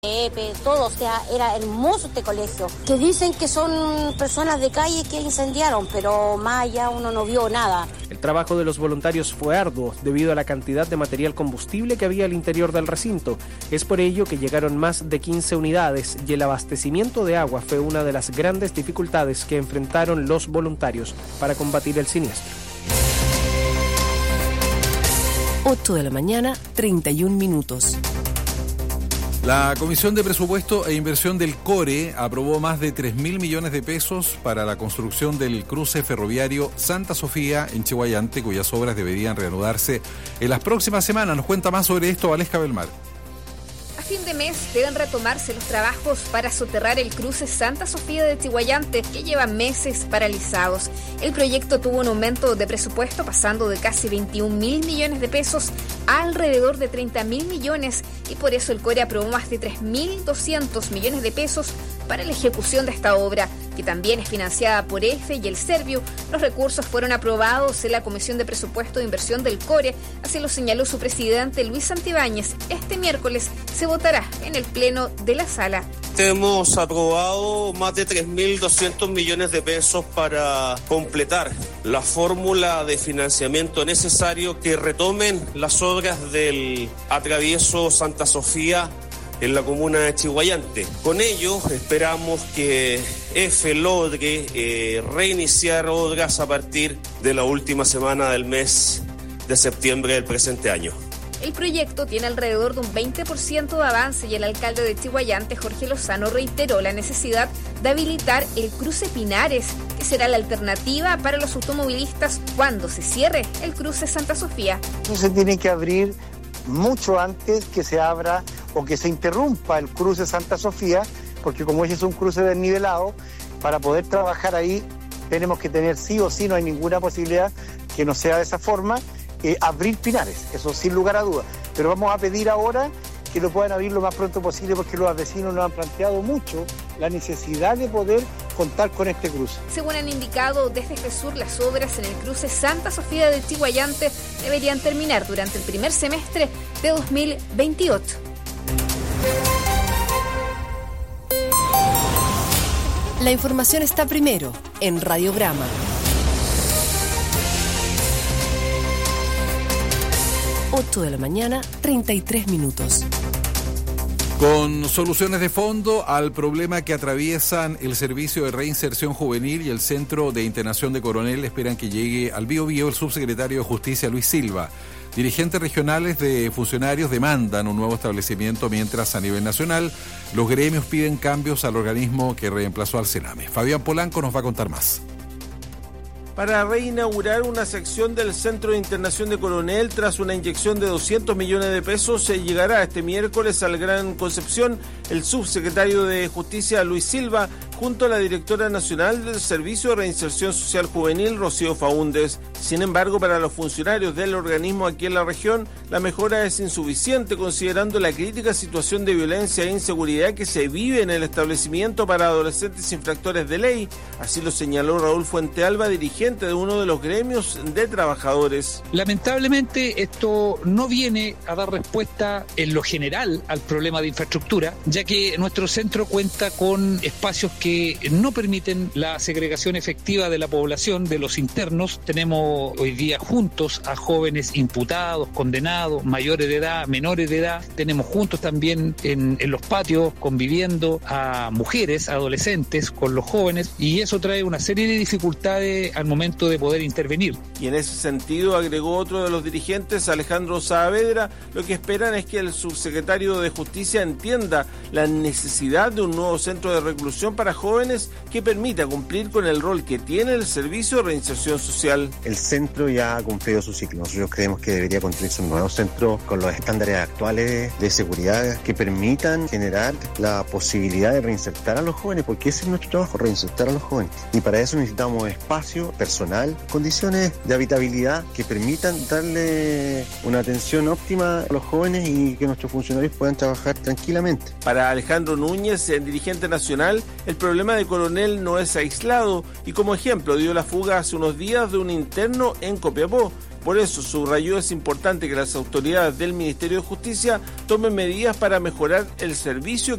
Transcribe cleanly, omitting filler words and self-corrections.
todo, o sea, era hermoso este colegio. Que dicen que son personas de calle que incendiaron, pero más allá uno no vio nada. El trabajo de los voluntarios fue arduo debido a la cantidad de material combustible que había al interior del recinto. Es por ello que llegaron más de 15 unidades y el abastecimiento de agua fue una de las grandes dificultades que enfrentaron los voluntarios para combatir el siniestro. 8 de la mañana, 31 minutos. La Comisión de Presupuesto e Inversión del CORE aprobó más de 3.000 millones de pesos para la construcción del cruce ferroviario Santa Sofía en Chillhuayante, cuyas obras deberían reanudarse en las próximas semanas. Nos cuenta más sobre esto Valesca Belmar. A fin de mes deben retomarse los trabajos para soterrar el cruce Santa Sofía de Chillhuayante, que lleva meses paralizados. El proyecto tuvo un aumento de presupuesto pasando de casi 21.000 millones de pesos a alrededor de 30.000 millones y por eso el CORE aprobó más de 3.200 millones de pesos para la ejecución de esta obra, que también es financiada por EFE y el Serviu. Los recursos fueron aprobados en la Comisión de Presupuesto e Inversión del CORE, así lo señaló su presidente Luis Santibáñez. Este miércoles se votará en el Pleno de la Sala. Hemos aprobado más de 3.200 millones de pesos para completar la fórmula de financiamiento necesario que retomen las obras del atravieso Santa Sofía en la comuna de Chillhuayante. Con ello esperamos que EFE logre reiniciar obras a partir de la última semana del mes de septiembre del presente año. El proyecto tiene alrededor de un 20% de avance y el alcalde de Chillhuayante, Jorge Lozano, reiteró la necesidad de habilitar el cruce Pinares, que será la alternativa para los automovilistas cuando se cierre el cruce Santa Sofía. Se tiene que abrir mucho antes que se abra o que se interrumpa el cruce Santa Sofía, porque como ese es un cruce desnivelado, para poder trabajar ahí tenemos que tener sí o sí, no hay ninguna posibilidad que no sea de esa forma, abrir Pinares, eso sin lugar a dudas. Pero vamos a pedir ahora que lo puedan abrir lo más pronto posible porque los vecinos nos han planteado mucho la necesidad de poder contar con este cruce. Según han indicado desde FESUR, las obras en el cruce Santa Sofía de Chillhuayante deberían terminar durante el primer semestre de 2028. La información está primero en Radiograma. Ocho de la mañana, 33 minutos. Con soluciones de fondo al problema que atraviesan el Servicio de Reinserción Juvenil y el Centro de Internación de Coronel, esperan que llegue al Biobío el subsecretario de Justicia, Luis Silva. Dirigentes regionales de funcionarios demandan un nuevo establecimiento, mientras a nivel nacional los gremios piden cambios al organismo que reemplazó al Sename. Fabián Polanco nos va a contar más. Para reinaugurar una sección del Centro de Internación de Coronel tras una inyección de 200 millones de pesos, se llegará este miércoles al Gran Concepción el subsecretario de Justicia, Luis Silva, junto a la directora nacional del Servicio de Reinserción Social Juvenil, Rocío Faúndez. Sin embargo, para los funcionarios del organismo aquí en la región, la mejora es insuficiente, considerando la crítica situación de violencia e inseguridad que se vive en el establecimiento para adolescentes infractores de ley. Así lo señaló Raúl Fuentealba, dirigente de uno de los gremios de trabajadores. Lamentablemente, esto no viene a dar respuesta en lo general al problema de infraestructura, ya que nuestro centro cuenta con espacios que no permiten la segregación efectiva de la población, de los internos. Tenemos hoy día juntos a jóvenes imputados, condenados, mayores de edad, menores de edad. Tenemos juntos también en los patios conviviendo a mujeres, adolescentes con los jóvenes, y eso trae una serie de dificultades al momento de poder intervenir. Y en ese sentido, agregó otro de los dirigentes, Alejandro Saavedra, lo que esperan es que el subsecretario de Justicia entienda la necesidad de un nuevo centro de reclusión para jóvenes que permita cumplir con el rol que tiene el Servicio de Reinserción Social. El centro ya ha cumplido su ciclo. Nosotros creemos que debería construirse un nuevo centro con los estándares actuales de seguridad que permitan generar la posibilidad de reinsertar a los jóvenes, porque ese es nuestro trabajo, reinsertar a los jóvenes. Y para eso necesitamos espacio, personal, condiciones de habitabilidad que permitan darle una atención óptima a los jóvenes y que nuestros funcionarios puedan trabajar tranquilamente. Para Alejandro Núñez, el dirigente nacional, el problema de Coronel no es aislado y como ejemplo dio la fuga hace unos días de un interno en Copiapó. Por eso subrayó es importante que las autoridades del Ministerio de Justicia tomen medidas para mejorar el servicio